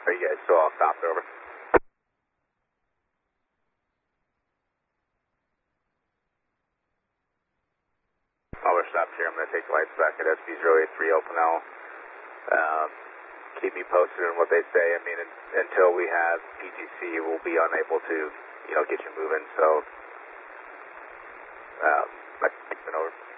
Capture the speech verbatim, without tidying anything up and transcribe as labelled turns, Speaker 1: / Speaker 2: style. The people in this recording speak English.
Speaker 1: Are you guys still all stopped over? While we're stopped here, I'm going to take the lights back at S B zero eight three open now. Um, keep me posted on what they say. I mean, in, until we have P T C, we'll be unable to, you know, get you moving. So, um, I've been over.